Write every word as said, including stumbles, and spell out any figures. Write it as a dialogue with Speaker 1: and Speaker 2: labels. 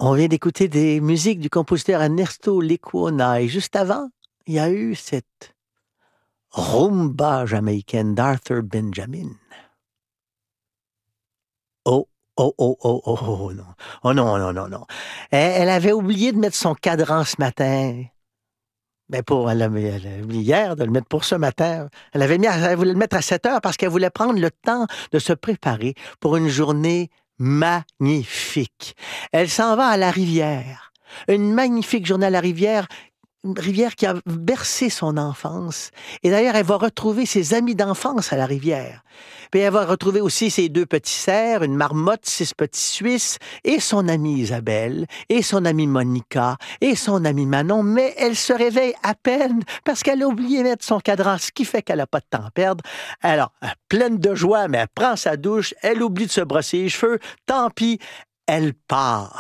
Speaker 1: On vient d'écouter des musiques du compositeur Ernesto Lecuona et juste avant, il y a eu cette rumba jamaïcaine d'Arthur Benjamin. Oh, oh, oh, oh, oh, oh, non. Oh non, non, non, non. Elle, elle avait oublié de mettre son cadran ce matin. Ben pour, elle avait, elle avait oublié hier de le mettre pour ce matin. Elle avait mis, à- elle voulait le mettre à sept heures parce qu'elle voulait prendre le temps de se préparer pour une journée magnifique. Elle s'en va à la rivière. Une magnifique journée à la rivière, une rivière qui a bercé son enfance. Et d'ailleurs, elle va retrouver ses amis d'enfance à la rivière. Puis elle va retrouver aussi ses deux petits cerfs, une marmotte, six petits Suisses, et son amie Isabelle, et son amie Monica, et son amie Manon. Mais elle se réveille à peine parce qu'elle a oublié de mettre son cadran, ce qui fait qu'elle n'a pas de temps à perdre. Alors, euh, pleine de joie, mais elle prend sa douche, elle oublie de se brosser les cheveux. Tant pis, elle part.